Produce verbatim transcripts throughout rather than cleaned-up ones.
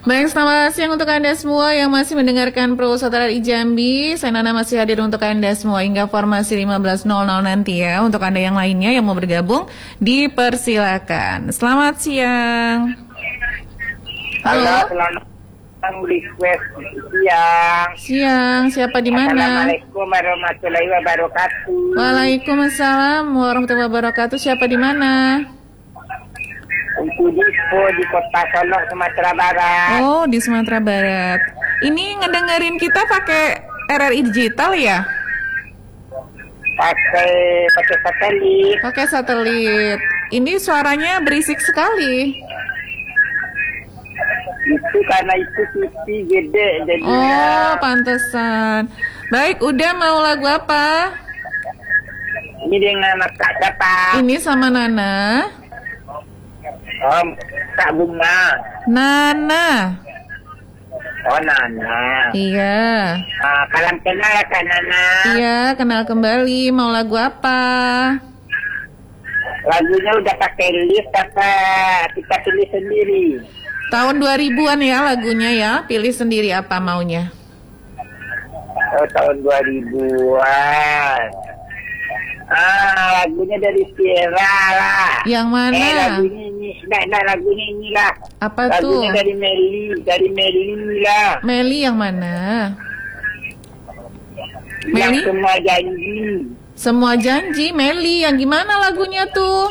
Baik, selamat siang untuk Anda semua yang masih mendengarkan Pro Saudara I Jambi. Saya Nana masih hadir untuk Anda semua hingga formasi lima belas nol nol nanti ya. Untuk Anda yang lainnya yang mau bergabung, dipersilakan. Selamat siang. Halo. Halo, selamat siang, request siang. Siang, siapa di mana? Assalamualaikum warahmatullahi wabarakatuh. Waalaikumsalam warahmatullahi wabarakatuh. Siapa di mana? Untuk Dispo di Kota Solo, Sumatera Barat. Oh, di Sumatera Barat. Ini ngedengerin kita pakai R R I digital ya? Pakai pakai satelit. Pakai satelit. Ini suaranya berisik sekali. Itu karena itu T V gede jadi. Oh, pantesan. Baik, udah mau lagu apa? Ini dengan Kak siapa? Ini sama Nana. Om Kak Bunga. Nana. Oh Nana. Iya. Ah, kalam kenal ya Kak Nana. Iya, kenal kembali. Mau lagu apa? Lagunya udah pakai list apa kita pilih sendiri? Tahun dua ribuan ya lagunya ya. Pilih sendiri apa maunya. Oh tahun dua ribuan. Ah, lagunya dari Sierra lah. Yang mana? Eh, lagunya ini, nah, nah lagunya ini lah. Apa Lagunya tuh? dari Meli, dari Meli lah. Meli yang mana? Meli? Yang semua janji. Semua janji. Meli yang gimana lagunya tuh?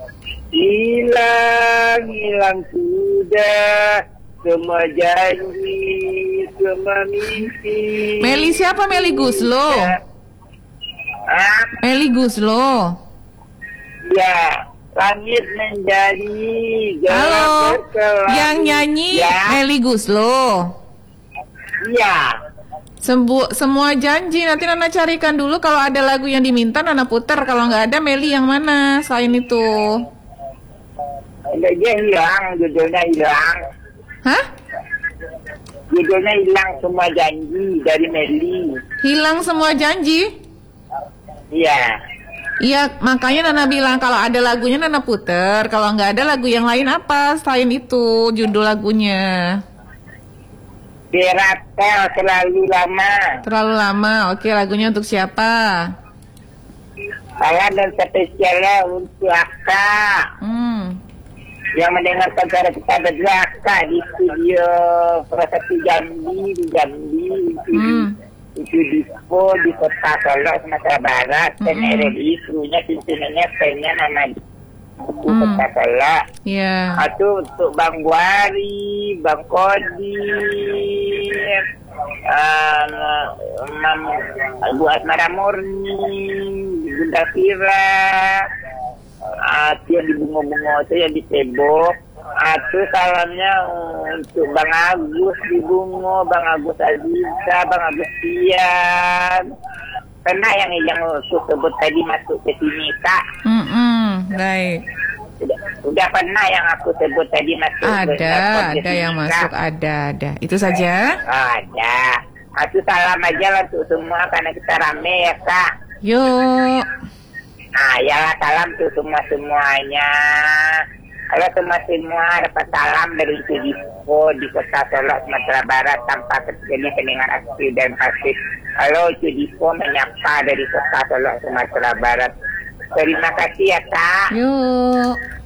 Hilang, hilang sudah. Semua janji, semua mimpi. Meli siapa? Meli Guslo. Ah, Meli Guslo. ya. Langit menjadi gelap Halo. berkelap. Yang nyanyi Ya. Meli Guslo. Iya. Sembu, semua janji. Nanti Nana carikan dulu kalau ada lagu yang diminta Nana puter. Kalau nggak ada Meli yang mana selain itu? Dia hilang, judulnya hilang. Hah? Judulnya hilang semua janji dari Meli. Hilang semua janji? Iya. Iya, makanya Nana bilang kalau ada lagunya Nana puter. Kalau nggak ada lagu yang lain apa selain itu judul lagunya? Beratel selalu lama. Terlalu lama. Oke, lagunya untuk siapa? Salam dan spesialnya untuk Aka Hmm. yang mendengarkan suara kita berdua Aka di studio Prosesi Jambi di Jambi. Hmm. Itu Dispo di Kota Solo, Sumatera Barat. Dan Mm-mm. R R I krunya pimpinannya pennya nama di Mm. Kota Solo. Iya. Itu untuk Bang Guari, Bang Kodi, uh, Mam, Bu Asmara Murni, Bunda Fira, uh, itu yang di bungo-bungo itu yang di Tebok. Itu salamnya untuk Bang Agus di Bungo, Bang Agus Aziza, Bang Agus Tian. Pernah yang yang sebut tadi masuk ke sini, Kak? Mm-mm. Baik. Udah, udah pernah yang aku sebut tadi masuk. Ada, ada yang masuk, ada, ada. Itu saja. Ada. Aku salam aja lah untuk semua karena kita rame ya, Kak. Yuk. Ah, ya salam tuh semua semuanya. Halo semua semua, dapat salam dari Dispo di Kota Solo, Sumatera Barat tanpa terjadinya pendengar aktif dan pasif. Halo Dispo menyapa dari Kota Solo, Sumatera Barat. Terima kasih ya, Kak. Yuk.